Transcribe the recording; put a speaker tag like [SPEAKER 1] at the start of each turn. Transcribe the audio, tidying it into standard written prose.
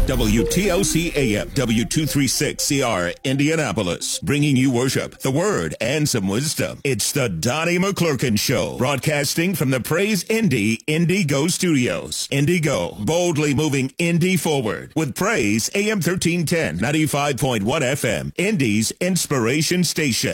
[SPEAKER 1] WTOC AM, W236CR, Indianapolis, bringing you worship, the word, and some wisdom. It's the Donnie McClurkin Show, broadcasting from the Praise Indy Indigo Studios. Indigo, boldly moving Indy forward with Praise AM 1310, 95.1 FM, Indy's inspiration station.